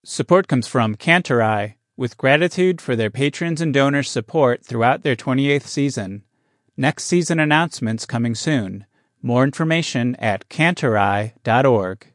Support comes from Cantorai, with gratitude for their patrons and donors' support throughout their 28th season. Next season announcements coming soon. More information at cantorai.org.